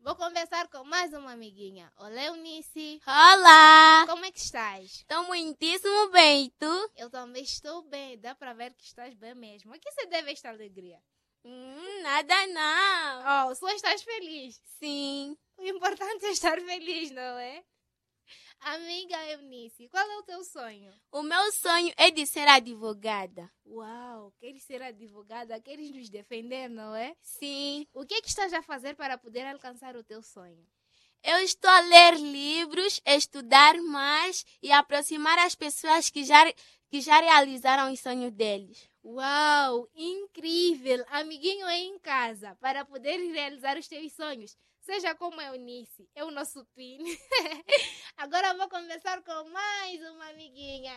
Vou conversar com mais uma amiguinha. Olá, Eunice. Olá! Como é que estás? Estou muitíssimo bem, e tu? Eu também estou bem. Dá para ver que estás bem mesmo. A que se deve esta alegria? Nada não. Oh, só estás feliz. Sim. O importante é estar feliz, não é? Amiga Eunice, qual é o teu sonho? O meu sonho é de ser advogada. Uau, queres ser advogada? Queres nos defender, não é? Sim. O que é que estás a fazer para poder alcançar o teu sonho? Eu estou a ler livros, estudar mais e aproximar as pessoas que já realizaram os sonhos deles. Uau, incrível! Amiguinho é em casa para poder realizar os teus sonhos. Seja como a Eunice, é o nosso PIN. Agora vou conversar com mais uma amiguinha.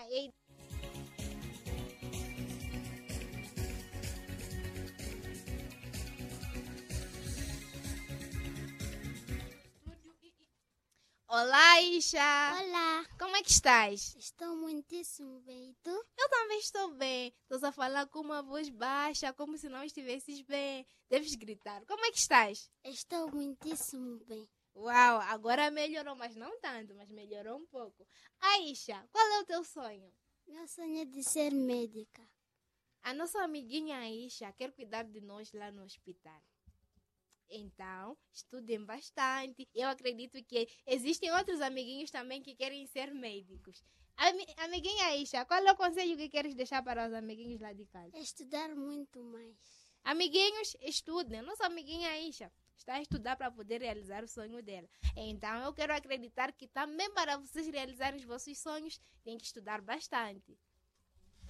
Olá, Isha! Olá, Como é que estás? estou muitíssimo bem. E tu? Eu também estou bem. Estou a falar com uma voz baixa, como se não estivesses bem. Deves gritar. Como é que estás? Estou muitíssimo bem. Uau, agora melhorou, mas não tanto, mas melhorou um pouco. Aisha, qual é o teu sonho? Meu sonho é de ser médica. A nossa amiguinha Aisha quer cuidar de nós lá no hospital. Então, estudem bastante. Eu acredito que existem outros amiguinhos também que querem ser médicos. Amiguinha Aisha, qual é o conselho que queres deixar para os amiguinhos lá de casa? Estudar muito mais. Amiguinhos, estudem. Nossa amiguinha Aisha está a estudar para poder realizar o sonho dela. Então, eu quero acreditar que também para vocês realizarem os vossos sonhos, tem que estudar bastante.